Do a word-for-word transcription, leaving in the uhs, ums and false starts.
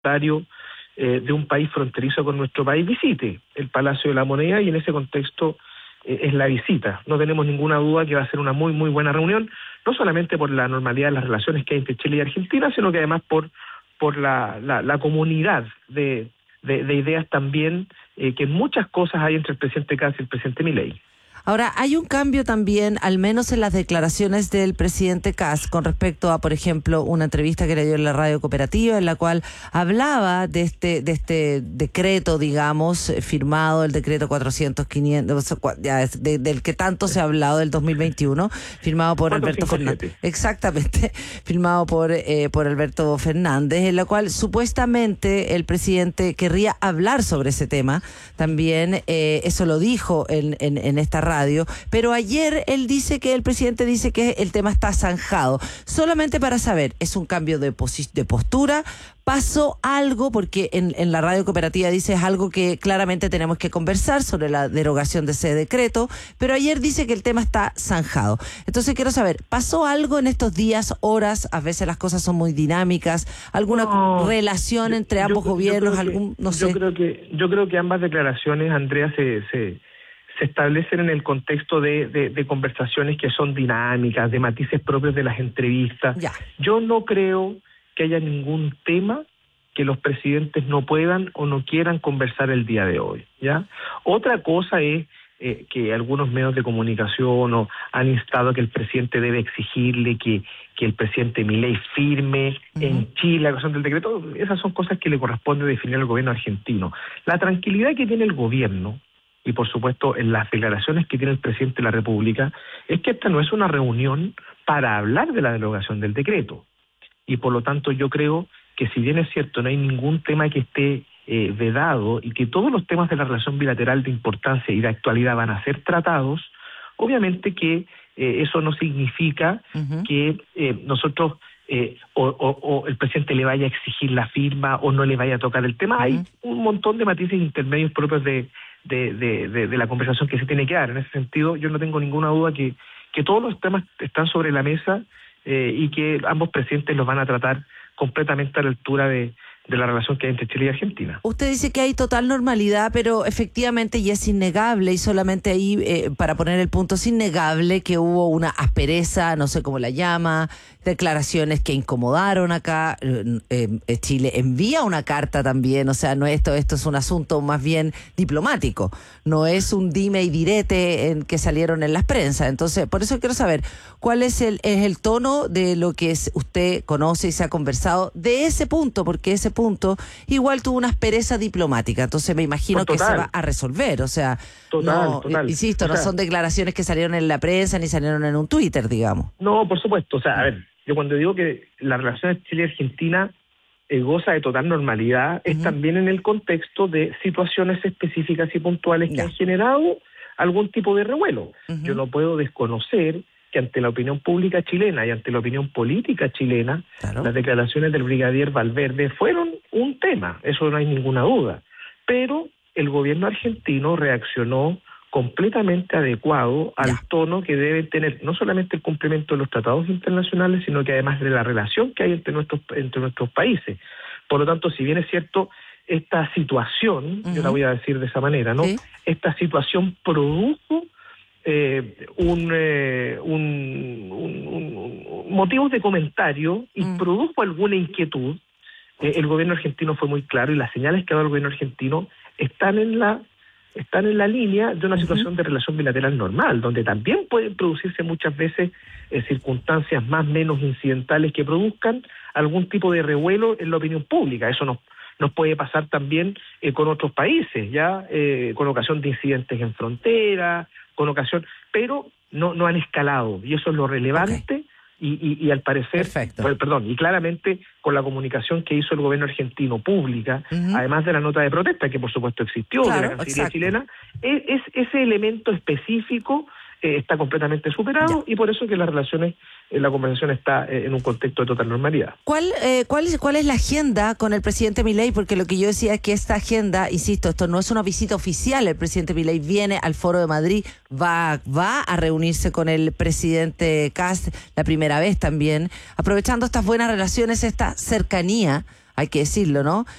eh, de un país fronterizo con nuestro país visite el Palacio de la Moneda, y en ese contexto eh, es la visita. No tenemos ninguna duda que va a ser una muy muy buena reunión, no solamente por la normalidad de las relaciones que hay entre Chile y Argentina, sino que además por por la, la, la comunidad de, de, de ideas también, eh, que muchas cosas hay entre el presidente Kast y el presidente Milei. Ahora, hay un cambio también, al menos en las declaraciones del presidente Kast, con respecto a, por ejemplo, una entrevista que le dio en la radio cooperativa, en la cual hablaba de este de este decreto, digamos, firmado, el decreto cuatrocientos, quinientos, ya, de, del que tanto se ha hablado, del dos mil veintiuno, firmado por Alberto Fernández. Exactamente, firmado por, eh, por Alberto Fernández, en la cual supuestamente el presidente querría hablar sobre ese tema. También eh, eso lo dijo en, en, en esta radio. radio, pero ayer él dice que el presidente dice que el tema está zanjado. Solamente para saber, ¿es un cambio de, posi- de postura? ¿Pasó algo? Porque en, en la radio cooperativa dice es algo que claramente tenemos que conversar sobre la derogación de ese decreto, pero ayer dice que el tema está zanjado. Entonces quiero saber, ¿pasó algo en estos días, horas? A veces las cosas son muy dinámicas. ¿Alguna no, relación yo, entre ambos yo, gobiernos? Yo algún que, no sé. Yo creo que yo creo que ambas declaraciones, Andrea, se se se establecen en el contexto de, de, de conversaciones que son dinámicas, de matices propios de las entrevistas. Ya. Yo no creo que haya ningún tema que los presidentes no puedan o no quieran conversar el día de hoy, ¿ya? Otra cosa es eh, que algunos medios de comunicación o han instado a que el presidente debe exigirle que, que el presidente Milei firme uh-huh. en Chile la cuestión del decreto. Esas son cosas que le corresponde definir al gobierno argentino. La tranquilidad que tiene el gobierno, y por supuesto en las declaraciones que tiene el presidente de la República, es que esta no es una reunión para hablar de la derogación del decreto. Y por lo tanto yo creo que si bien es cierto no hay ningún tema que esté eh, vedado y que todos los temas de la relación bilateral de importancia y de actualidad van a ser tratados, obviamente que eh, eso no significa uh-huh. que eh, nosotros eh, o, o, o el presidente le vaya a exigir la firma o no le vaya a tocar el tema. Uh-huh. Hay un montón de matices intermedios propios de De, de, de, de la conversación que se tiene que dar. En ese sentido, yo no tengo ninguna duda que, que todos los temas están sobre la mesa eh, y que ambos presidentes los van a tratar completamente a la altura de, de la relación que hay entre Chile y Argentina. Usted dice que hay total normalidad, pero efectivamente, y es innegable, y solamente ahí, eh, para poner el punto, es innegable que hubo una aspereza, no sé cómo la llama, declaraciones que incomodaron acá. Eh, eh, Chile envía una carta también, o sea, no esto, esto es un asunto más bien diplomático, no es un dime y direte en que salieron en las prensas. Entonces, por eso quiero saber, ¿cuál es el, es el tono de lo que es, usted conoce y se ha conversado de ese punto? Porque ese punto igual tuvo una aspereza diplomática, entonces me imagino no, que se va a resolver, o sea, total, no, total. insisto, o no sea, son declaraciones que salieron en la prensa ni salieron en un Twitter, digamos. No, por supuesto, o sea, a ver, yo cuando digo que la relación de Chile y Argentina eh, goza de total normalidad, uh-huh. es también en el contexto de situaciones específicas y puntuales que yeah. han generado algún tipo de revuelo. Uh-huh. Yo no puedo desconocer que ante la opinión pública chilena y ante la opinión política chilena, claro. las declaraciones del brigadier Valverde fueron un tema, eso no hay ninguna duda. Pero el gobierno argentino reaccionó completamente adecuado al ya. tono que debe tener no solamente el cumplimiento de los tratados internacionales, sino que además de la relación que hay entre nuestros, entre nuestros países. Por lo tanto, si bien es cierto, esta situación, uh-huh. yo la voy a decir de esa manera, ¿no? ¿Sí? Esta situación produjo Eh, un, eh, un, un, un, un motivos de comentario y mm. produjo alguna inquietud. Eh, el gobierno argentino fue muy claro y las señales que ha dado el gobierno argentino están en la están en la línea de una uh-huh. situación de relación bilateral normal, donde también pueden producirse muchas veces eh, circunstancias más o menos incidentales que produzcan algún tipo de revuelo en la opinión pública. Eso nos nos puede pasar también eh, con otros países, ya eh, con ocasión de incidentes en frontera, con ocasión, pero no no han escalado, y eso es lo relevante. Okay. Y, y, y al parecer, pues, perdón, y claramente con la comunicación que hizo el gobierno argentino pública, uh-huh. además de la nota de protesta que por supuesto existió, claro, de la Cancillería exacto. chilena, es, es ese elemento específico eh, está completamente superado ya. Y por eso que las relaciones, eh, la conversación está eh, en un contexto de total normalidad. ¿Cuál, eh, cuál, es, ¿Cuál es la agenda con el presidente Milei? Porque lo que yo decía es que esta agenda, insisto, esto no es una visita oficial, el presidente Milei viene al Foro de Madrid, va, va a reunirse con el presidente Kast la primera vez también, aprovechando estas buenas relaciones, esta cercanía hay que decirlo, ¿no?